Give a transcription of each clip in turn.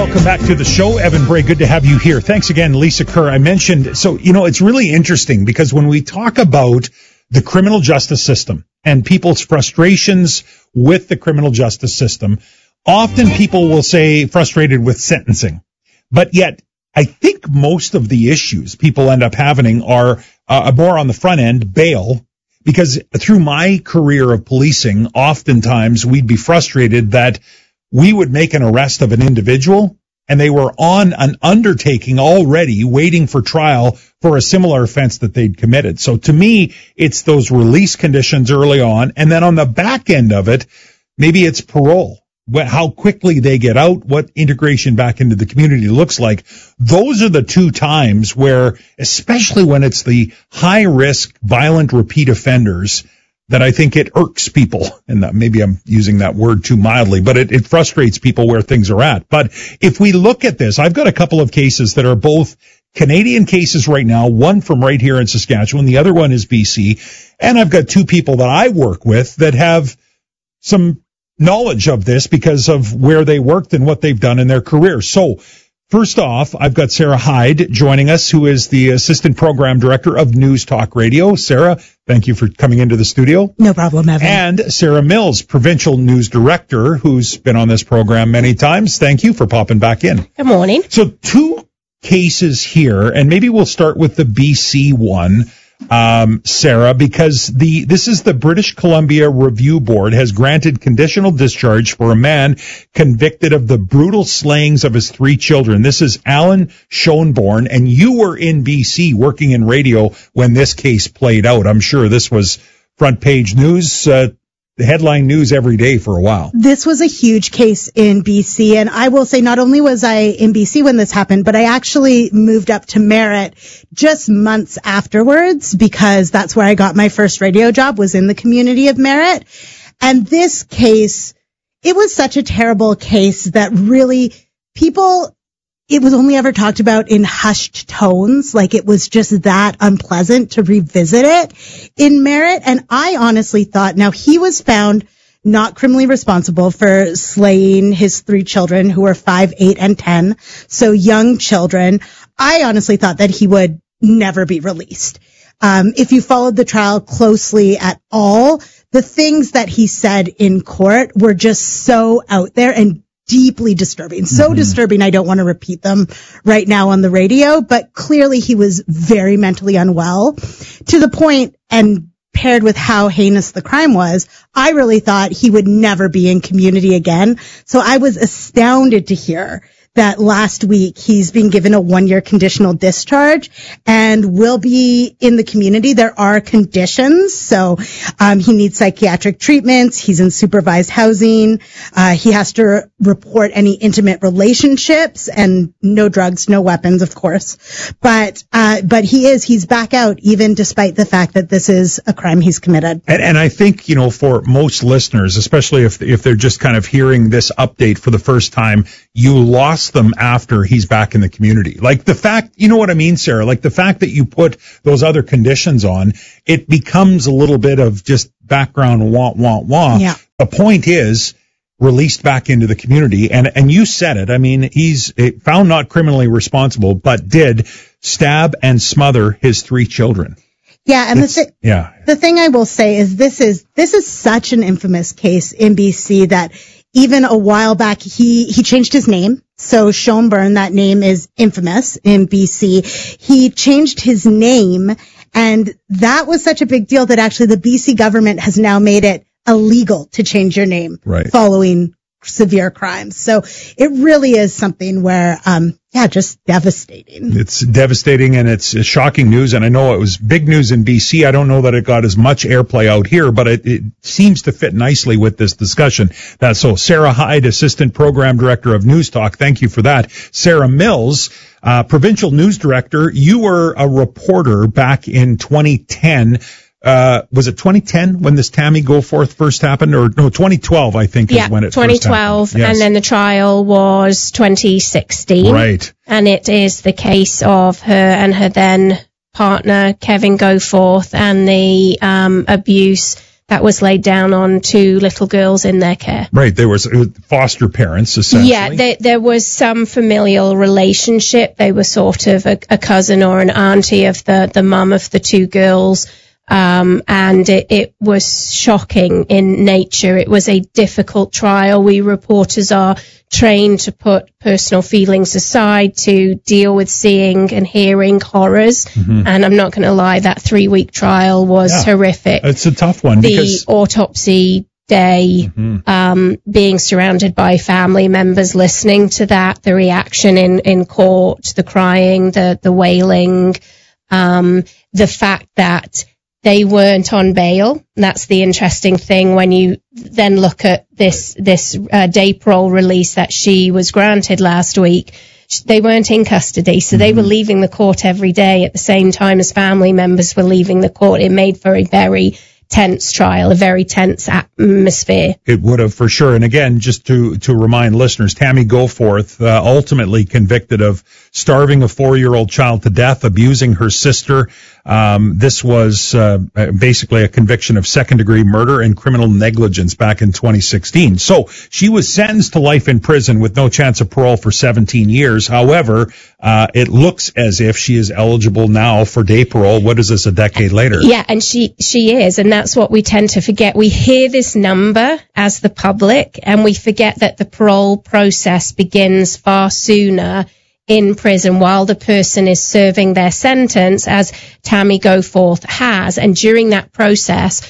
Welcome back to the show. Evan Bray, good to have you here. Thanks again, Lisa Kerr. I mentioned, so, it's really interesting because when we talk about the criminal justice system and people's frustrations with the criminal justice system, often people will say frustrated with sentencing. But yet, I think most of the issues people end up having are more on the front end, bail. Because through my career of policing, oftentimes we'd be frustrated that we would make an arrest of an individual and they were on an undertaking already waiting for trial for a similar offense that they'd committed. So to me, it's those release conditions early on. And then on the back end of it, maybe it's parole. How quickly they get out, what integration back into the community looks like. Those are the two times where, especially when it's the high risk, violent repeat offenders, that I think it irks people. And that maybe I'm using that word too mildly, but it frustrates people where things are at. But if we look at this, I've got a couple of cases that are both Canadian cases right now, one from right here in Saskatchewan, the other one is BC. And I've got two people that I work with that have some knowledge of this because of where they worked and what they've done in their career. So first off, I've got Sarah Hyde joining us, who is the Assistant Program Director of News Talk Radio. Sarah, thank you for coming into the studio. No problem, Evan. And Sarah Mills, Provincial News Director, who's been on this program many times. Thank you for popping back in. Good morning. So two cases here, and maybe we'll start with the BC one. Sarah, because this is the British Columbia Review Board has granted conditional discharge for a man convicted of the brutal slayings of his 3 children. This is Alan Schoenborn, and you were in BC working in radio when this case played out. I'm sure this was front page news, the headline news every day for a while. This was a huge case in BC, and I will say not only was I in BC when this happened, but I actually moved up to Merritt just months afterwards because that's where I got my first radio job, was in the community of Merritt. And this case, it was such a terrible case that really it was only ever talked about in hushed tones, like it was just that unpleasant to revisit it in Merritt. And I honestly thought, now he was found not criminally responsible for slaying his 3 children who were 5, 8, and 10, so young children. I honestly thought that he would never be released. If you followed the trial closely at all, the things that he said in court were just so out there and deeply disturbing. So disturbing, I don't want to repeat them right now on the radio, but clearly he was very mentally unwell to the point, and paired with how heinous the crime was, I really thought he would never be in community again. So I was astounded to hear that last week he's been given a 1-year conditional discharge and will be in the community. There are conditions. So, he needs psychiatric treatments. He's in supervised housing. He has to report any intimate relationships and no drugs, no weapons, of course. But he's back out even despite the fact that this is a crime he's committed. And I think, for most listeners, especially if they're just kind of hearing this update for the first time, you lost them after he's back in the community. Like the fact, you know what I mean, Sarah? Like the fact that you put those other conditions on, it becomes a little bit of just background wah. Yeah. The point is released back into the community. And you said it. I mean, he's found not criminally responsible, but did stab and smother his 3 children. Yeah, and the thing I will say is this is such an infamous case in BC that even a while back he changed his name. So Schoenborn, that name is infamous in BC. He changed his name, and that was such a big deal that actually the BC government has now made it illegal to change your name following severe crimes. So it really is something where, just devastating. It's devastating, and it's shocking news. And I know it was big news in BC. I don't know that it got as much airplay out here, but it seems to fit nicely with this discussion. So Sarah Hyde, Assistant Program Director of News Talk. Thank you for that. Sarah Mills, Provincial News Director. You were a reporter back in 2010. Was it 2010 when this Tammy Goforth first happened, or no, 2012, I think, is when it 2012, first happened. Yes. And then the trial was 2016. Right. And it is the case of her and her then partner, Kevin Goforth, and the abuse that was laid down on 2 little girls in their care. Right. There was foster parents, essentially. Yeah, there was some familial relationship. They were sort of a cousin or an auntie of the mum of the 2 girls. And it was shocking in nature. It was a difficult trial. We reporters are trained to put personal feelings aside to deal with seeing and hearing horrors. Mm-hmm. And I'm not going to lie, that 3-week trial was horrific. It's a tough one. The autopsy day, being surrounded by family members, listening to that, the reaction in court, the crying, the wailing, the fact that they weren't on bail. That's the interesting thing when you then look at this day parole release that she was granted last week. They weren't in custody, so they were leaving the court every day at the same time as family members were leaving the court. It made for a very tense trial, a very tense atmosphere. It would have, for sure. And again, just to remind listeners, Tammy Goforth, ultimately convicted of starving a 4-year-old child to death, abusing her sister. This was basically a conviction of second-degree murder and criminal negligence back in 2016. So she was sentenced to life in prison with no chance of parole for 17 years. However, it looks as if she is eligible now for day parole. What is this, a decade later? Yeah, and she is, and that's what we tend to forget. We hear this number as the public, and we forget that the parole process begins far sooner in prison while the person is serving their sentence, as Tammy Goforth has. And during that process,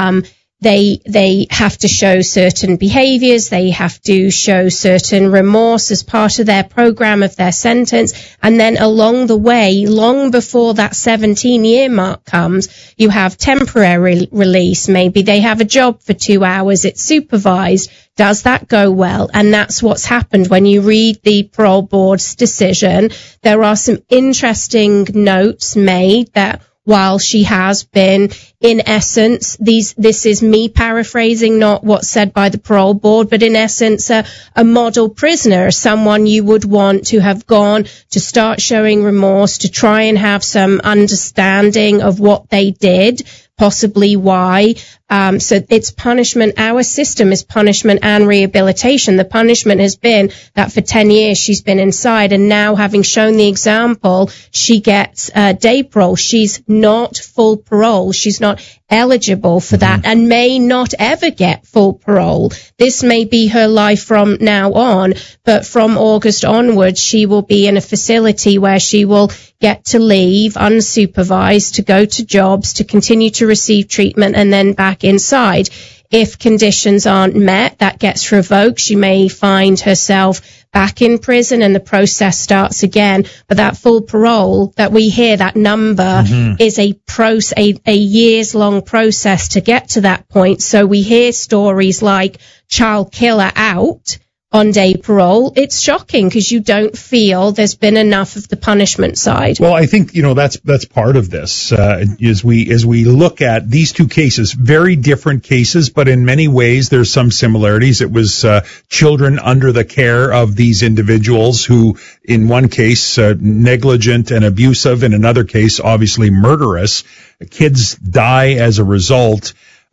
they have to show certain behaviors. They have to show certain remorse as part of their program of their sentence. And then along the way, long before that 17-year mark comes, you have temporary release. Maybe they have a job for 2 hours. It's supervised. Does that go well? And that's what's happened. When you read the parole board's decision, there are some interesting notes made that while she has been, in essence, this is me paraphrasing, not what's said by the parole board, but in essence, a model prisoner, someone you would want to have gone to start showing remorse, to try and have some understanding of what they did, possibly why. So it's punishment. Our system is punishment and rehabilitation. The punishment has been that for 10 years she's been inside, and now, having shown the example, she gets day parole. She's not full parole. She's not eligible for that and may not ever get full parole. This may be her life from now on, but from August onwards, she will be in a facility where she will get to leave unsupervised, to go to jobs, to continue to receive treatment, and then back inside. If conditions aren't met, that gets revoked. She may find herself back in prison and the process starts again. But that full parole that we hear, that number, is a years-long process to get to that point. So we hear stories like child killer out on day parole. It's shocking because you don't feel there's been enough of the punishment side. Well, I think, that's part of this, as we look at these 2 cases, very different cases, but in many ways there's some similarities. It was children under the care of these individuals who, in one case, negligent and abusive, in another case, obviously murderous. Kids die as a result.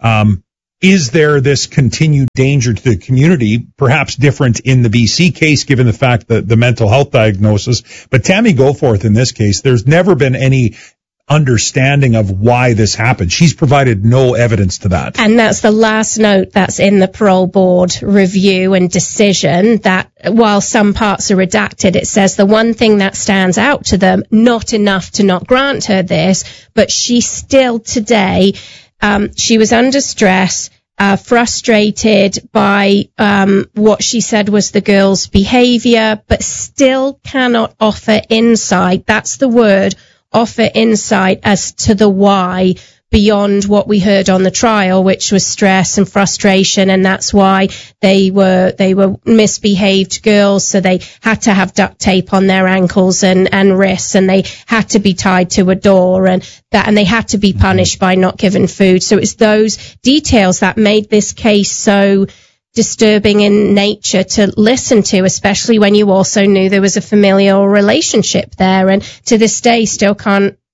Is there this continued danger to the community, perhaps different in the BC case, given the fact that the mental health diagnosis? But Tammy Goforth, in this case, there's never been any understanding of why this happened. She's provided no evidence to that. And that's the last note that's in the parole board review and decision, that while some parts are redacted, it says the one thing that stands out to them, not enough to not grant her this, but she still today, she was under stress, frustrated by what she said was the girl's behavior, but still cannot offer insight. That's the word, offer insight as to the why, beyond what we heard on the trial, which was stress and frustration, and that's why they were misbehaved girls, so they had to have duct tape on their ankles and wrists, and they had to be tied to a door, and they had to be punished by not given food. So it's those details that made this case so disturbing in nature to listen to, especially when you also knew there was a familial relationship there, and to this day still can't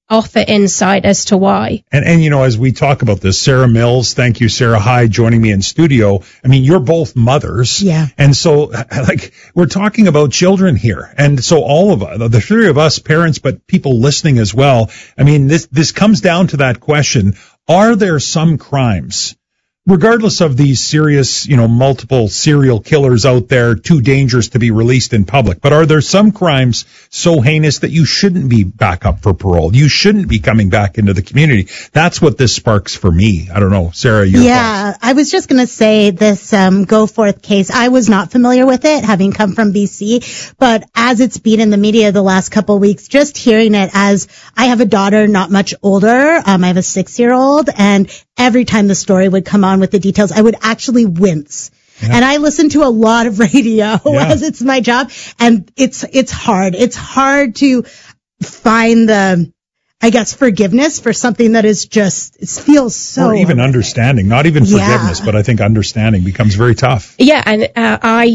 offer insight as to why. And you know, as we talk about this, Sarah Mills, thank you, Sarah Hyde, joining me in studio. I mean, you're both mothers. Yeah. And so, like, we're talking about children here. And so all of us, the three of us, parents, but people listening as well, I mean, this comes down to that question. Are there some crimes, regardless of these serious, you know, multiple serial killers out there, too dangerous to be released in public, but are there some crimes so heinous that you shouldn't be back up for parole? You shouldn't be coming back into the community. That's what this sparks for me. I don't know, Sarah, your thoughts? I was just going to say this Go Forth case, I was not familiar with it, having come from BC, but as it's been in the media the last couple of weeks, just hearing it, as I have a daughter not much older, I have a 6-year-old, and every time the story would come on with the details, I would actually wince. Yeah. And I listen to a lot of radio as it's my job, and it's hard. It's hard to find the, I guess, forgiveness for something that is just, it feels so. Or even understanding, not even forgiveness, but I think understanding becomes very tough. Yeah, and I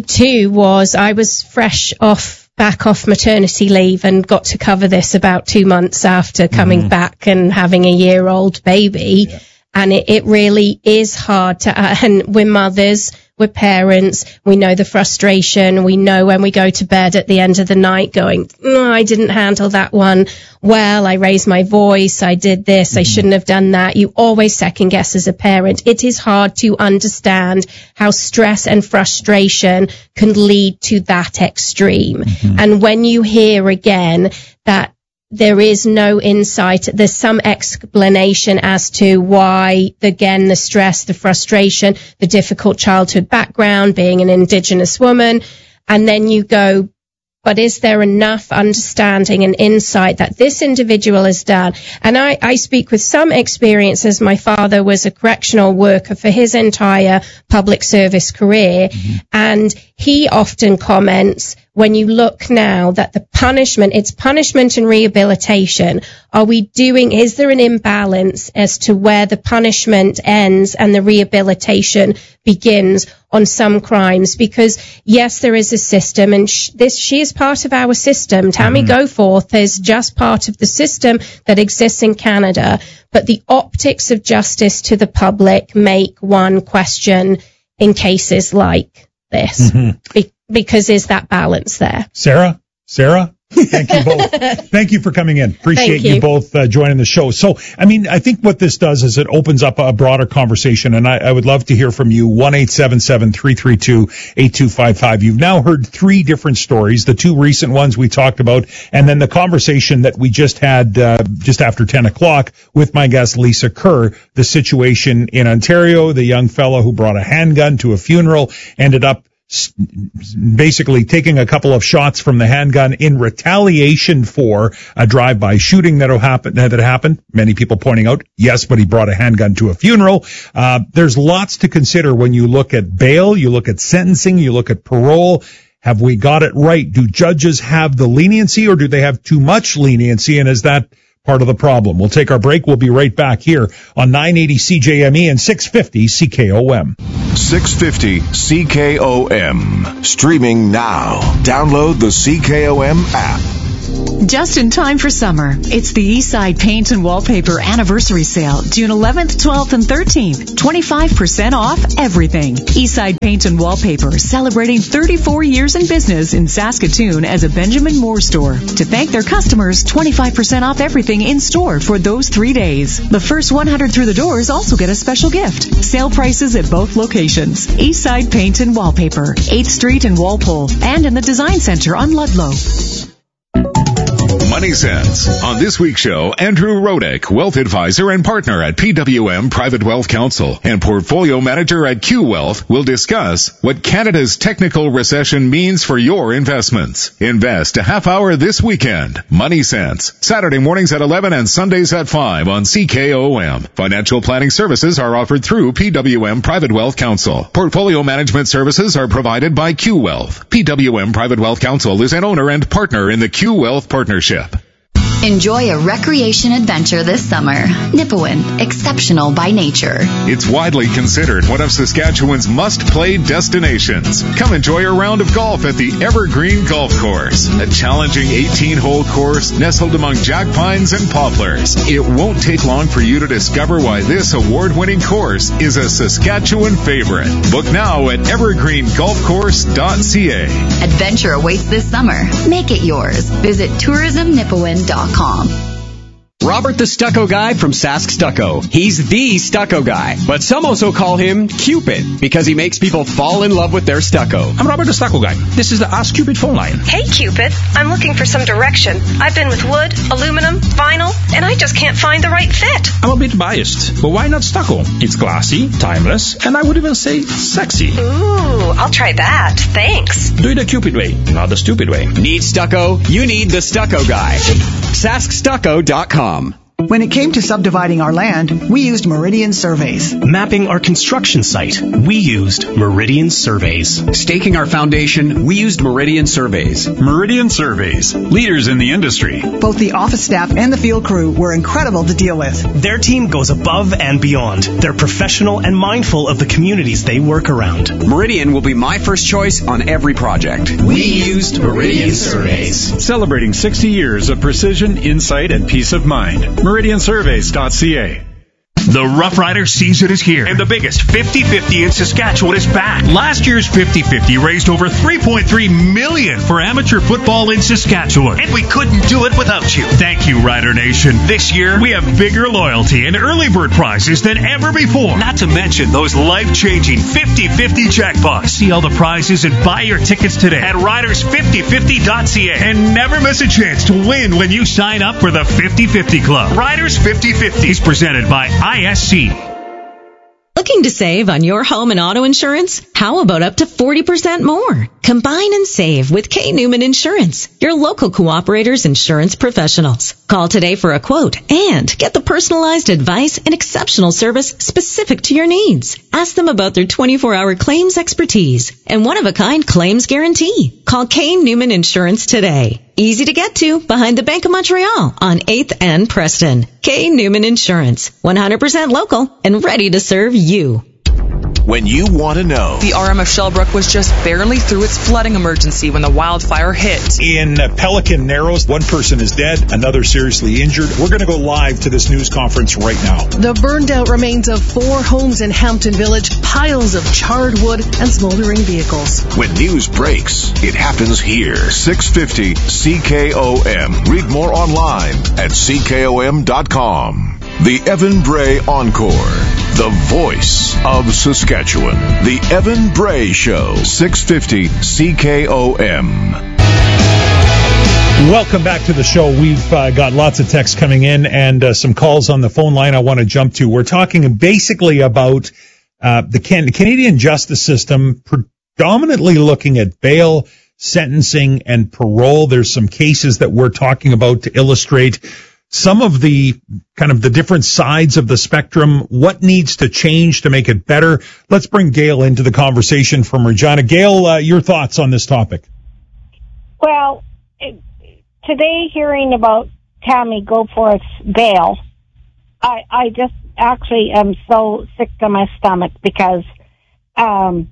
was back off maternity leave and got to cover this about 2 months after coming back and having a year-old baby. Yeah. And it really is hard and we're mothers, we're parents, we know the frustration, we know when we go to bed at the end of the night going, no, I didn't handle that one well, I raised my voice, I did this, I shouldn't have done that. You always second guess as a parent. It is hard to understand how stress and frustration can lead to that extreme. And when you hear again that there is no insight, there's some explanation as to why, again, the stress, the frustration, the difficult childhood background, being an Indigenous woman, and then you go, but is there enough understanding and insight that this individual has done? And I speak with some experience, as my father was a correctional worker for his entire public service career, and he often comments, when you look now that the punishment, it's punishment and rehabilitation. Is there an imbalance as to where the punishment ends and the rehabilitation begins on some crimes? Because yes, there is a system, and she is part of our system. Tammy Goforth is just part of the system that exists in Canada. But the optics of justice to the public make one question in cases like this. Because is that balance there? Sarah, thank you both. Thank you for coming in. Appreciate you both joining the show. So, I mean, I think what this does is it opens up a broader conversation, and I would love to hear from you. 1-877-332-8255. You've now heard 3 different stories, the 2 recent ones we talked about, and then the conversation that we just had just after 10 o'clock with my guest, Lisa Kerr, the situation in Ontario, the young fellow who brought a handgun to a funeral, ended up basically taking a couple of shots from the handgun in retaliation for a drive-by shooting that happened. Many people pointing out, yes, but he brought a handgun to a funeral. There's lots to consider when you look at bail, you look at sentencing, you look at parole. Have we got it right? Do judges have the leniency, or do they have too much leniency? And is that part of the problem? We'll take our break. We'll be right back here on 980 CJME and 650 CKOM. 650 CKOM. Streaming now. Download the CKOM app. Just in time for summer, it's the Eastside Paint and Wallpaper Anniversary Sale, June 11th, 12th, and 13th. 25% off everything. Eastside Paint and Wallpaper, celebrating 34 years in business in Saskatoon as a Benjamin Moore store. To thank their customers, 25% off everything in store for those 3 days. The first 100 through the doors also get a special gift. Sale prices at both locations. Eastside Paint and Wallpaper, 8th Street in Walpole, and in the Design Center on Ludlow. Money Sense. On this week's show, Andrew Rodick, wealth advisor and partner at PWM Private Wealth Counsel and portfolio manager at Q Wealth, will discuss what Canada's technical recession means for your investments. Invest a half hour this weekend. Money Sense. Saturday mornings at 11 and Sundays at 5 on CKOM. Financial planning services are offered through PWM Private Wealth Counsel. Portfolio management services are provided by Q Wealth. PWM Private Wealth Counsel is an owner and partner in the Q Wealth Partnership. Enjoy a recreation adventure this summer. Nipawin, exceptional by nature. It's widely considered one of Saskatchewan's must-play destinations. Come enjoy a round of golf at the Evergreen Golf Course, a challenging 18-hole course nestled among jack pines and poplars. It won't take long for you to discover why this award-winning course is a Saskatchewan favorite. Book now at evergreengolfcourse.ca. Adventure awaits this summer. Make it yours. Visit tourismnipawin.com. Robert the Stucco Guy from Sask Stucco. He's the stucco guy, but some also call him Cupid because he makes people fall in love with their stucco. I'm Robert the Stucco Guy. This is the Ask Cupid phone line. Hey, Cupid. I'm looking for some direction. I've been with wood, aluminum, vinyl, and I just can't find the right fit. I'm a bit biased, but why not stucco? It's classy, timeless, and I would even say sexy. Ooh, I'll try that. Thanks. Do it the Cupid way, not the stupid way. Need stucco? You need the Stucco Guy. SaskStucco.com. When it came to subdividing our land, we used Meridian Surveys. Mapping our construction site, we used Meridian Surveys. Staking our foundation, we used Meridian Surveys. Meridian Surveys, leaders in the industry. Both the office staff and the field crew were incredible to deal with. Their team goes above and beyond. They're professional and mindful of the communities they work around. Meridian will be my first choice on every project. We used Meridian Surveys. Celebrating 60 years of precision, insight, and peace of mind. MeridianSurveys.ca. The Rough Rider season is here, and the biggest 50-50 in Saskatchewan is back. Last year's 50-50 raised over $3.3 million for amateur football in Saskatchewan, and we couldn't do it without you. Thank you, Rider Nation. This year, we have bigger loyalty and early bird prizes than ever before, not to mention those life-changing 50-50 jackpots. See all the prizes and buy your tickets today at riders5050.ca, and never miss a chance to win when you sign up for the 50-50 Club. Riders 50-50 is presented by ISC. Looking to save on your home and auto insurance? How about up to 40% more? Combine and save with K. Newman Insurance, your local Cooperator's insurance professionals. Call today for a quote and get the personalized advice and exceptional service specific to your needs. Ask them about their 24-hour claims expertise and one-of-a-kind claims guarantee. Call K. Newman Insurance today. Easy to get to behind the Bank of Montreal on 8th and Preston. K. Newman Insurance, 100% local and ready to serve you. When you want to know. The RM of Shellbrook was just barely through its flooding emergency when the wildfire hit. In Pelican Narrows, one person is dead, another seriously injured. We're going to go live to this news conference right now. The burned out remains of 4 homes in Hampton Village, piles of charred wood and smoldering vehicles. When news breaks, it happens here. 650 CKOM. Read more online at CKOM.com. The Evan Bray Encore. The voice of Saskatchewan. The Evan Bray Show. 650 CKOM. Welcome back to the show. We've got lots of texts coming in and some calls on the phone line I want to jump to. We're talking basically about the Canadian justice system, predominantly looking at bail, sentencing, and parole. There's some cases that we're talking about to illustrate some of the kind of the different sides of the spectrum, what needs to change to make it better. Let's bring Gail into the conversation from Regina. Gail, your thoughts on this topic? Well, today hearing about Tammy Goforth's bail, I just actually am so sick to my stomach because they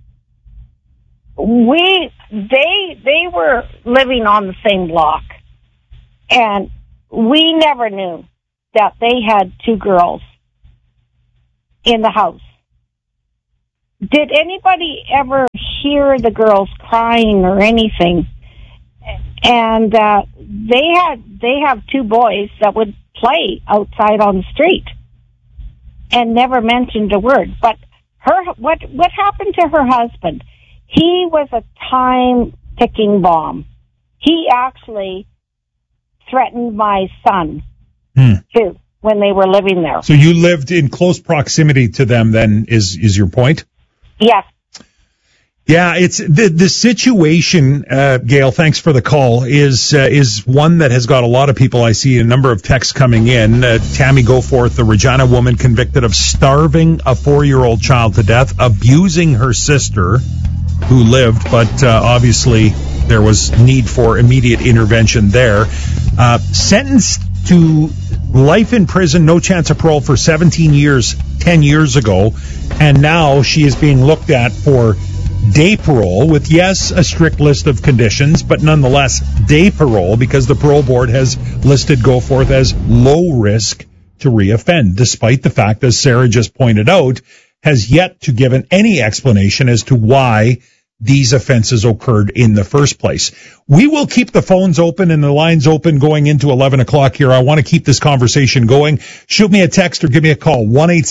were living on the same block, and we never knew that they had 2 girls in the house. Did anybody ever hear the girls crying or anything? And they have 2 boys that would play outside on the street and never mentioned a word. But what happened to her husband? He was a time-ticking bomb. He actually threatened my son, too, when they were living there. So you lived in close proximity to them, then, is your point? Yes. Yeah, it's the situation, Gail, thanks for the call, is one that has got a lot of people. I see a number of texts coming in. Tammy Goforth, the Regina woman convicted of starving a 4-year-old child to death, abusing her sister who lived, but obviously there was need for immediate intervention there. Sentenced to life in prison, no chance of parole for 17 years, 10 years ago. And now she is being looked at for day parole with, yes, a strict list of conditions, but nonetheless day parole because the parole board has listed Goforth as low risk to reoffend, despite the fact, as Sarah just pointed out, has yet to give any explanation as to why these offenses occurred in the first place. We will keep the phones open and the lines open going into 11 o'clock here. I want to keep this conversation going. Shoot me a text or give me a call,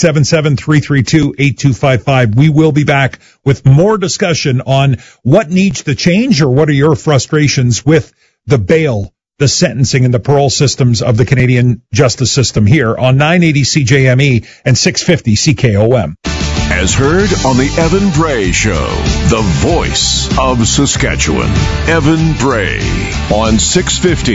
1-877-332-8255. We will be back with more discussion on what needs to change or what are your frustrations with the bail, the sentencing, and the parole systems of the Canadian justice system here on 980 CJME and 650 CKOM. As heard on the Evan Bray Show, the voice of Saskatchewan. Evan Bray on 650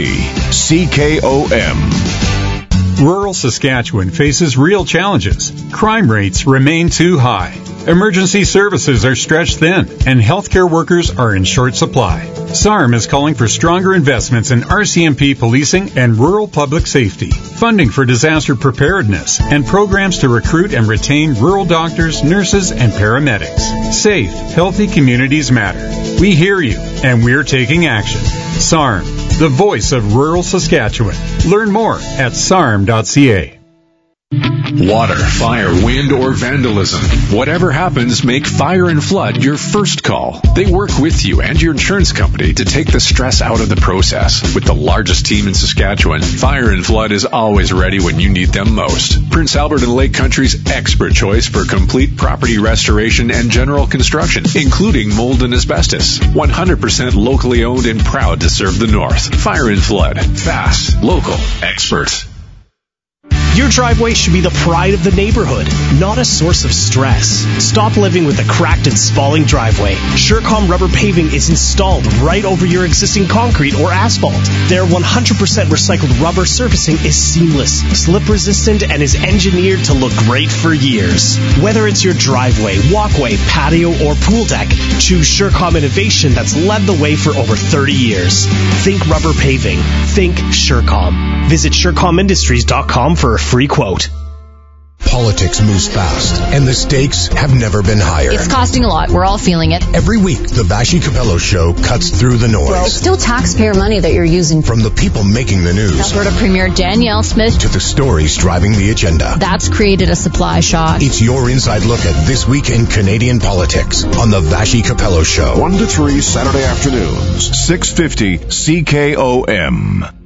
CKOM. Rural Saskatchewan faces real challenges. Crime rates remain too high. Emergency services are stretched thin, and healthcare workers are in short supply. SARM is calling for stronger investments in RCMP policing and rural public safety, funding for disaster preparedness, and programs to recruit and retain rural doctors, nurses, and paramedics. Safe, healthy communities matter. We hear you, and we're taking action. SARM, the voice of rural Saskatchewan. Learn more at sarm.ca. Water, fire, wind, or vandalism. Whatever happens, make Fire and Flood your first call. They work with you and your insurance company to take the stress out of the process. With the largest team in Saskatchewan, Fire and Flood is always ready when you need them most. Prince Albert and Lake Country's expert choice for complete property restoration and general construction, including mold and asbestos. 100% locally owned and proud to serve the North. Fire and Flood. Fast, local, expert. Your driveway should be the pride of the neighborhood, not a source of stress. Stop living with a cracked and spalling driveway. Surecom rubber paving is installed right over your existing concrete or asphalt. Their 100% recycled rubber surfacing is seamless, slip resistant, and is engineered to look great for years. Whether it's your driveway, walkway, patio, or pool deck, choose Surecom innovation that's led the way for over 30 years. Think rubber paving. Think Surecom. Visit SurecomIndustries.com for a free quote. Politics moves fast, and the stakes have never been higher. It's costing a lot. We're all feeling it. Every week, the Vassy Capello Show cuts through the noise. Well, it's still taxpayer money that you're using. From the people making the news. Alberta Premier Danielle Smith. To the stories driving the agenda. That's created a supply shock. It's your inside look at this week in Canadian politics on the Vassy Capello Show. 1 to 3 Saturday afternoons, 650 CKOM.